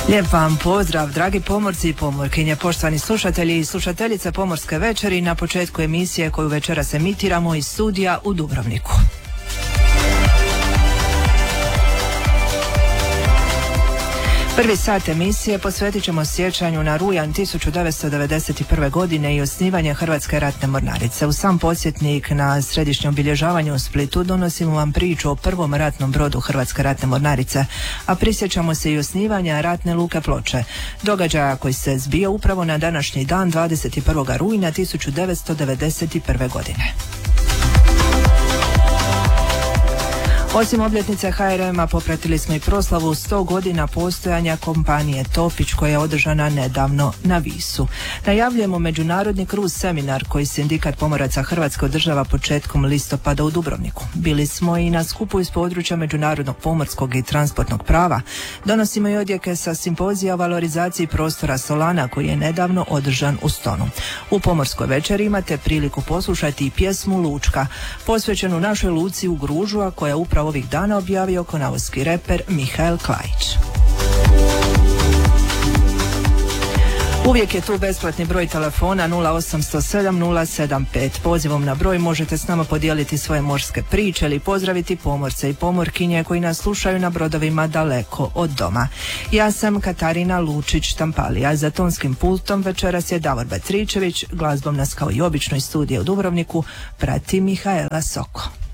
Lijep vam pozdrav, dragi pomorci i pomorkinje, poštovani slušatelji i slušateljice Pomorske večeri na početku emisije koju večeras emitiramo iz studija u Dubrovniku. Prvi sat emisije posvetit ćemo sjećanju na rujan 1991. godine i osnivanje Hrvatske ratne mornarice. U sam podsjetnik na središnjem obilježavanju u Splitu donosimo vam priču o prvom ratnom brodu Hrvatske ratne mornarice, a prisjećamo se i osnivanja ratne luke Ploče, događaja koji se zbio upravo na današnji dan 21. rujna 1991. godine. Osim obljetnice HRM-a popratili smo i proslavu 100 godina postojanja kompanije Topić koja je održana nedavno na Visu. Najavljujemo međunarodni kruz seminar koji Sindikat pomoraca Hrvatske održava početkom listopada u Dubrovniku. Bili smo i na skupu iz područja međunarodnog pomorskog i transportnog prava. Donosimo i odjeke sa simpozija o valorizaciji prostora Solana koji je nedavno održan u Stonu. U Pomorskoj večeri imate priliku poslušati i pjesmu Lučka, posvećenu našoj luci u Gružu, a koja upravo ovih dana objavio konavoski reper Mihael Klajić. Uvijek je tu besplatni broj telefona 0800 7075. Pozivom na broj možete s nama podijeliti svoje morske priče ili pozdraviti pomorce i pomorkinje koji nas slušaju na brodovima daleko od doma. Ja sam Katarina Lučić-Tampalija, za tonskim pultom večeras je Davor Betričević, glazbom nas kao i obično iz studija u Dubrovniku prati Mihaela Soko.